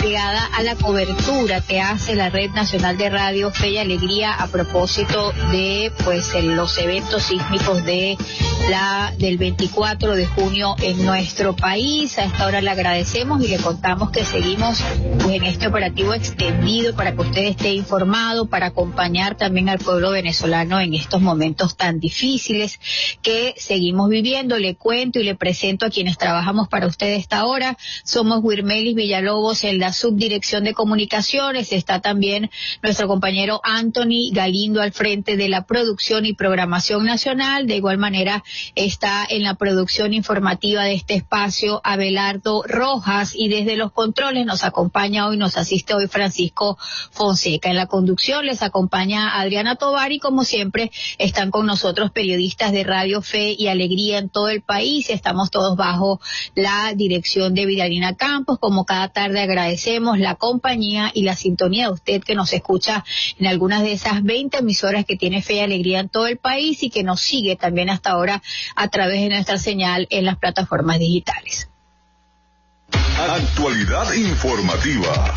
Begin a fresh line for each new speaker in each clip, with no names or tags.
ligada a la cobertura que hace la Red Nacional de Radio Fe y Alegría a propósito de los eventos sísmicos del 24 de junio en nuestro país. A esta hora le agradecemos y le contamos que seguimos en este operativo extendido para que usted esté informado, para acompañar también al pueblo venezolano en estos momentos tan difíciles que seguimos viviendo. Le cuento y le presento a quienes trabajamos para usted a esta hora. Somos Wirmelis Villalobos en la subdirección de comunicaciones. Está también nuestro compañero Anthony Galindo al frente de la producción y programación nacional. De igual manera está en la producción informativa de este espacio Abelardo Rojas, y desde los controles nos asiste hoy Francisco Fonseca. En la conducción les acompaña Adriana Tovar, y como siempre están con nosotros periodistas de Radio Fe y Alegría en todo el país. Estamos todos bajo la dirección de Vidalina Campos. Como cada tarde agradecemos la compañía y la sintonía de usted que nos escucha en algunas de esas 20 emisoras que tiene Fe y Alegría en todo el país y que nos sigue también hasta ahora a través de nuestra señal en las plataformas digitales.
Actualidad informativa.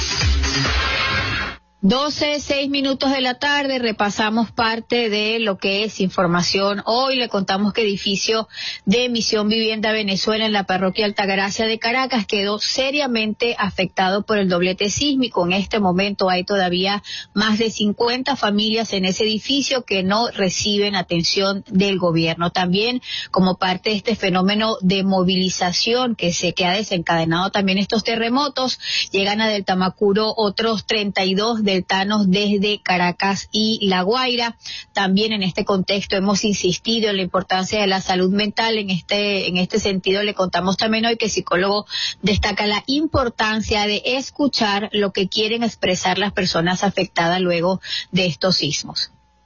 12:06 de la tarde, repasamos parte de lo que es información. Hoy le contamos que edificio de Misión Vivienda Venezuela en la parroquia Altagracia de Caracas quedó seriamente afectado por el doblete sísmico. En este momento hay todavía más de 50 familias en ese edificio que no reciben atención del gobierno. También, como parte de este fenómeno de movilización que ha desencadenado también estos terremotos, llegan a Deltamacuro otros 32 deltanos desde Caracas y La Guaira. También en este contexto hemos insistido en la importancia de la salud mental. En este sentido le contamos también hoy que el psicólogo destaca la importancia de escuchar lo que quieren expresar las personas afectadas luego de estos sismos.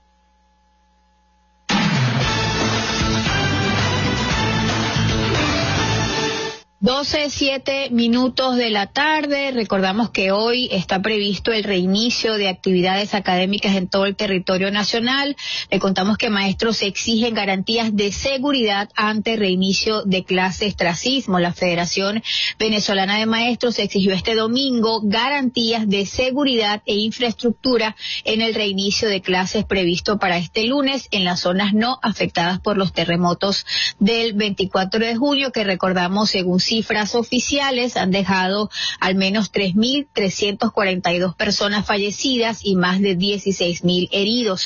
12:07 de la tarde. Recordamos que hoy está previsto el reinicio de actividades académicas en todo el territorio nacional. Le contamos que maestros exigen garantías de seguridad ante reinicio de clases tras sismo. La Federación Venezolana de Maestros exigió este domingo garantías de seguridad e infraestructura en el reinicio de clases previsto para este lunes en las zonas no afectadas por los terremotos del 24 de junio, que recordamos, según cifras oficiales, han dejado al menos 3.342 personas fallecidas y más de 16.000 heridos.